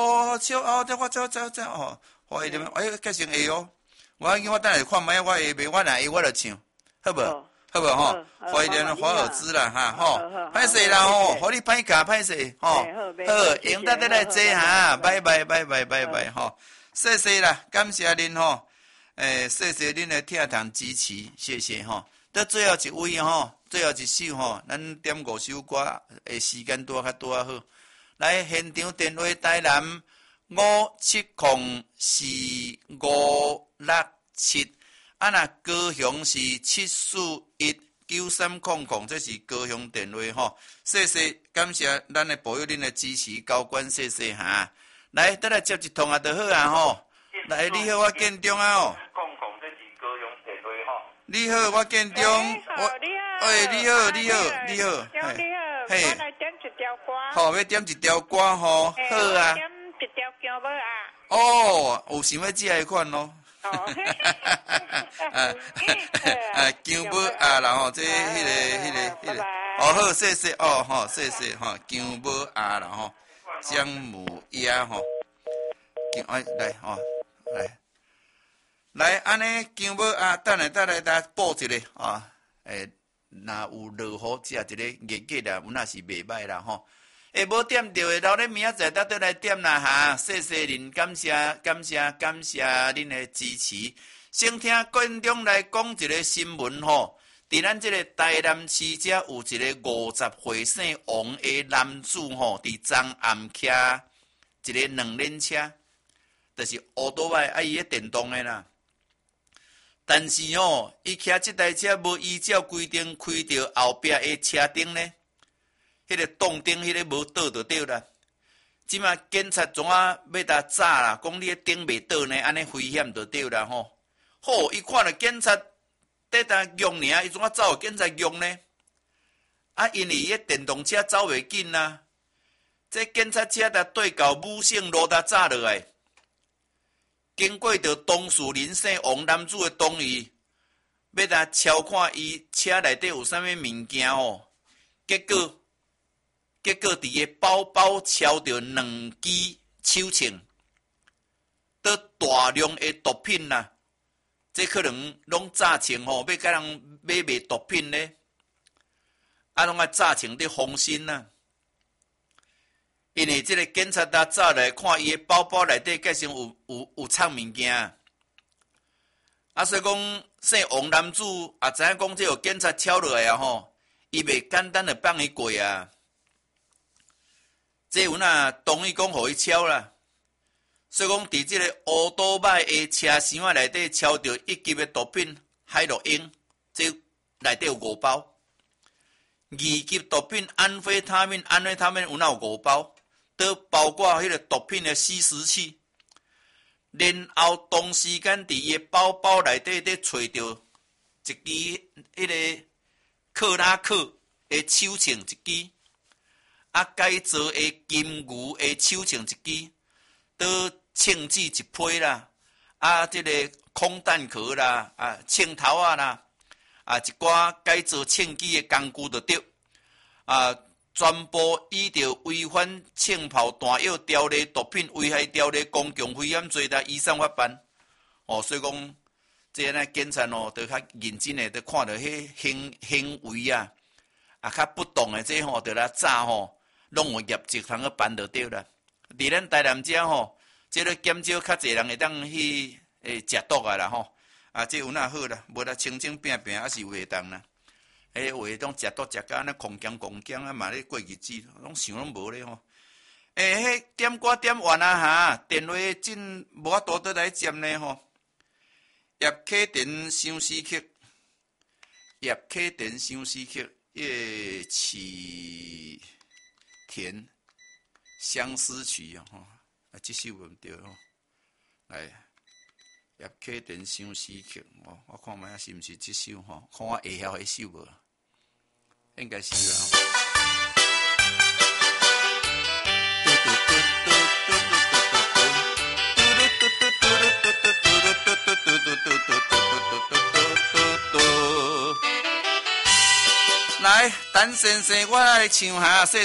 哦，笑哦，我走哦，我下面哎，改成下哦。我等下看卖我下面，我若下我就唱，好无？好无吼？怀念华尔兹啦哈吼，歹势啦吼，互你歹教歹势吼，好，用得来坐哈，拜拜吼，谢谢啦，感谢恁吼，谢谢恁的听堂支持，谢谢吼。到最后一位吼，最后一首吼，咱点5首歌，时间多较多好。来现场电话台南5704567。啊，那高雄是7419300，这是高雄电话吼。谢谢，感谢咱的朋友恁的支持，高官谢谢哈。来，得来接一通啊，就好啊吼。来，你好，我建中啊哦。这是高雄电话吼。你好，我建中。哎，你好。嘿。我来点一条歌。好，要点一条歌吼。好啊。点一条姜母鸭。哦，有想要食的款咯。姜母鸭啦吼，这迄个，哦好，谢谢哦吼，谢谢吼，姜母鸭啦吼，姜母鸭吼，来吼，来安尼姜母鸭，等下报一个啊，若有落雨食一个热热啦，有那是袂歹啦吼。无点到的，留咧明仔载倒来点啦哈！谢谢您，感谢恁的支持。先听观众来讲一个新闻吼，伫咱这个台南市遮有一个50岁姓王的男子吼，伫昨暗骑一个2轮车，就是乌多摆啊，伊个电动的啦。但是吼，伊骑这台车无依照规定开到后壁的车顶呢。迄个洞顶，迄个无倒就对啦。即马警察怎啊要甲炸啦？讲你个顶袂倒呢，安尼危险就对啦吼。好，伊看到警察在搭用尔，伊怎啊走？警察用呢？啊，因为伊个电动车走袂紧啦。这警察车搭对到武姓路搭炸落来，经过着东树林姓王男子的同意，要甲超看伊车内底有啥物物件吼，结果伫个包包抄着2支手枪，得大量的毒品啦。这可能拢炸枪吼，要甲人买卖毒品呢，啊，拢爱炸枪伫防身啦。因为这个警察搭走来看伊的包包内底，计算有藏物件，啊，所以讲姓王男子也知影讲这个警察抄落来啊吼，伊袂简单的放伊过啊。这有哪同意讲互伊抄啦，所以讲伫即个乌多摆的车厢仔内底抄着1级的毒品海洛因，这内底有5包；2级毒品安非他命有哪有5包，都包括迄个毒品的吸食器。然后同时间伫伊的包包内底咧找着一支迄个克拉克的手枪一支。啊，改造的金鱼的手枪一支，倒枪子一批啦，啊，这个空弹壳啦，啊，枪头啊啦，啊，一寡改造枪支的工具就对，啊，全部依照违反枪炮弹药条例、毒品危害条例、公共危险罪来依上法办。哦，所以讲，这样警察哦，都较认真的，都看到迄行为啊，啊，较不当的这吼，就来炸吼。拢有业绩通去办就对啦。伫咱台南遮吼，即个减少较侪人会当去食毒啊啦吼。啊，这有哪好啦？无啦，清清平平还是有会当啦。有会当食毒食到安尼狂讲啊，嘛咧过日子，拢想拢无咧吼。迄点歌点完啊哈，电话真无法度倒来接呢吼。叶启田相思曲，叶启田相思曲吼，啊，这首无对吼，来叶启田相思曲，我看卖是毋是这首吼？看我会晓迄首无？应该是啦。来，陈先生，我来唱下。